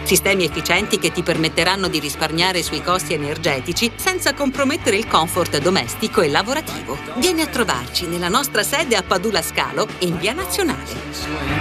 Sistemi efficienti che ti permetteranno di risparmiare sui costi energetici senza compromettere il comfort domestico e lavorativo. Vieni a trovarci nella nostra sede a Padula Scalo in Via Nazionale.